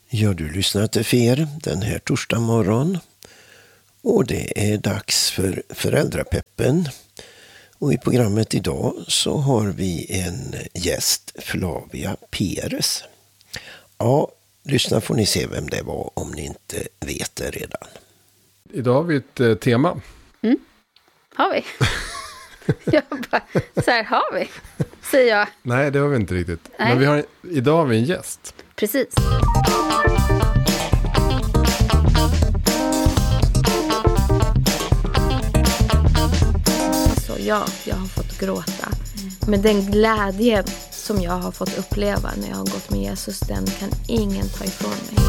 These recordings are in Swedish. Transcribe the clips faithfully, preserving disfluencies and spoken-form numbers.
Ja, du lyssnar till Fer den här torsdag morgon. Och det är dags för Föräldrapeppen. Och i programmet idag så har vi en gäst, Flavia Peres. Ja, lyssna får ni se vem det var om ni inte vet det redan. Idag har vi ett eh, tema. Mm, har vi? Jag bara, så här har vi, säger jag. Nej, det har vi inte riktigt. Nej. Men vi har, idag har vi en gäst. Precis. Så ja, jag har fått gråta. Men den glädje som jag har fått uppleva när jag har gått med Jesus, den kan ingen ta ifrån mig.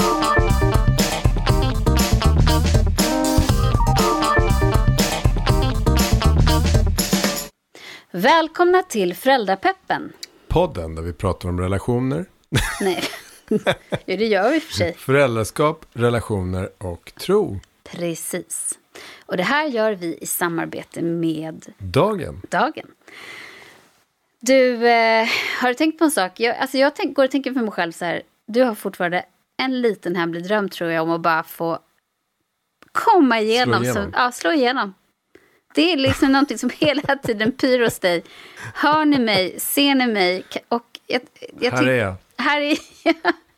Välkomna till Föräldrapeppen. Podden där vi pratar om relationer. Nej, ja, det gör vi för sig. Föräldraskap, relationer och tro. Precis. Och det här gör vi i samarbete med Dagen. Dagen. Du, eh, har du tänkt på en sak? Jag, alltså jag tänk, går och tänker för mig själv så här. Du har fortfarande en liten hemlig dröm, tror jag, om att bara få komma igenom. Slå igenom. Så, ja, slå igenom. Det är liksom någonting som hela tiden pyr hos dig. Hör ni mig? Ser ni mig? Och jag, jag Här är jag. Här är jag.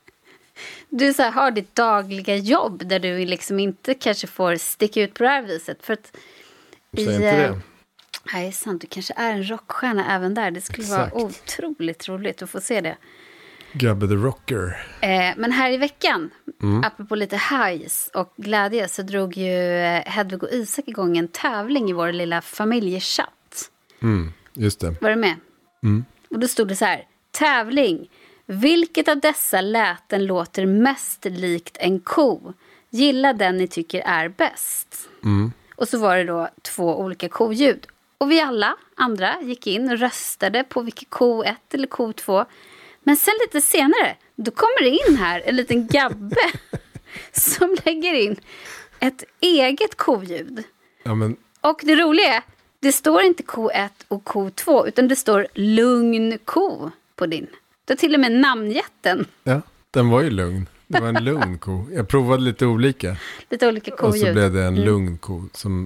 Du så här, har ditt dagliga jobb där du liksom inte kanske får sticka ut på det här viset. För att Säg i, inte det. Nej, sant. Du kanske är en rockstjärna även där. Det skulle Exakt. vara otroligt roligt att få se det. Gabbe the Rocker. Eh, men här i veckan, Mm. apropå lite highs och glädje, så drog ju eh, Hedvig och Isak igång en tävling i vår lilla familjechatt. Mm, just det. Var du med? Mm. Och då stod det så här: tävling. Vilket av dessa läten låter mest likt en ko? Gilla den ni tycker är bäst. Mm. Och så var det då två olika koljud. Och vi alla andra gick in och röstade på vilket ko ett eller ko två. Men sen lite senare, då kommer det in här en liten gabbe som lägger in ett eget koljud. Ja, men Och det roliga är, det står inte ko ett och ko två, utan det står lugn ko på din. Du har till och med namngett den. ja, den var ju lugn. Det var en lugn ko. Jag provade lite olika. Lite olika Och koljud. så blev det en Mm. lugn ko som,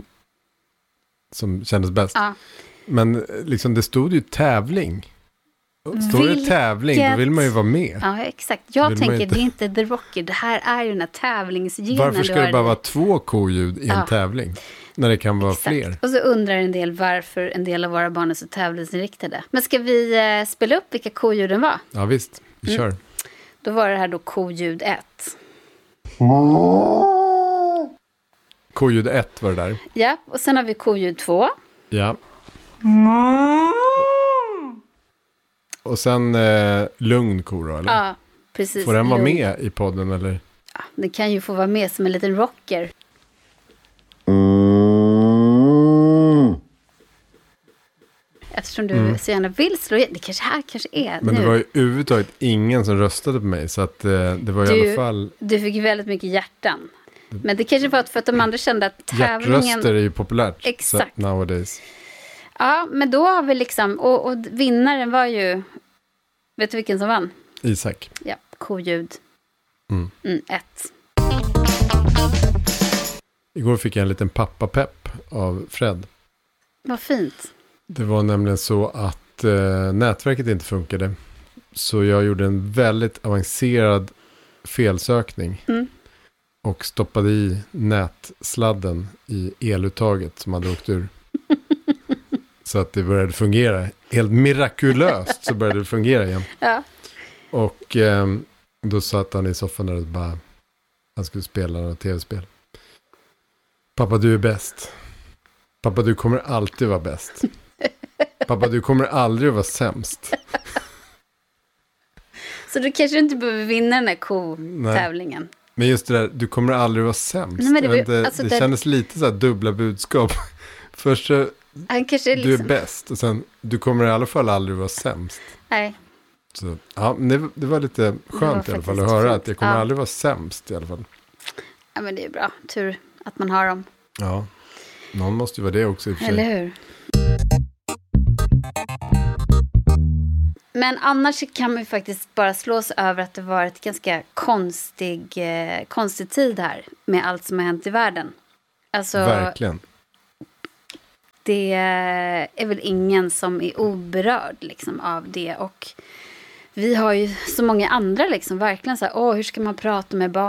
som kändes bäst. Ja. Men liksom det stod ju tävling. Står det Vilket- tävling, då vill man ju vara med. Ja, exakt. Jag Vill man tänker, inte- det är inte The Rocker. Det här är ju den här tävlingsgenen. Varför du ska har det bara i- vara två koljud i en Ja. tävling? När det kan vara Exakt. fler. Och så undrar en del varför en del av våra barn är så tävlingsinriktade. Men ska vi eh, spela upp vilka koljuden var? Ja visst, vi Mm. kör. Då var det här då koljud ett. Koljud ett var det där. Ja, och sen har vi koljud två. Ja. Och sen eh, lugn ko då, eller? Ja, precis. Får den vara Lugn. med i podden, eller? Ja, den kan ju få vara med som en liten rocker. Eftersom du så gärna vill slå igen. Det kanske här kanske är Men nu. det var ju överhuvudtaget ingen som röstade på mig. Så att eh, det var i Du- alla fall... Du fick ju väldigt mycket hjärtan. Men det kanske var för att de andra kände att tävlingen... Hjärtröster är ju populärt. Exakt. Så, nowadays. Ja, men då har vi liksom... Och, och vinnaren var ju... Vet du vilken som vann? Isak. Ja, koljud. Mm. Mm, ett. Igår fick jag en liten pappapepp av Fred. Vad fint. Det var nämligen så att eh, nätverket inte funkade. Så jag gjorde en väldigt avancerad felsökning. Mm. Och stoppade i nätsladden i eluttaget som hade åkt ur. Så att det började fungera. Helt mirakulöst så började det fungera igen. Ja. Och eh, då satt han i soffan där och bara... Han skulle spela några tv-spel. Pappa, du är bäst. Pappa, du kommer alltid vara bäst. Pappa, du kommer aldrig vara sämst. Så du kanske inte behöver vinna den här ko-tävlingen. Men just det där, du kommer aldrig vara sämst. Nej, men det Jag var ju- vet inte, alltså det det- kändes lite så här dubbla budskap. Först så, Han kanske är du är liksom... bäst. Och sen, du kommer i alla fall aldrig vara sämst. Nej. Så, ja, men det, det var lite var skönt i alla fall att faktiskt höra fint. att jag kommer Ja. aldrig vara sämst i alla fall. Ja, men det är bra. Tur att man har dem. Ja, någon måste ju vara det också i och för sig. Eller hur? Men annars kan man ju faktiskt bara slås över att det varit ganska konstig, eh, konstig tid här med allt som har hänt i världen. Alltså, verkligen. Det är väl ingen som är oberörd liksom, av det. Och vi har ju så många andra liksom, verkligen så här, åh, hur ska man prata med barn?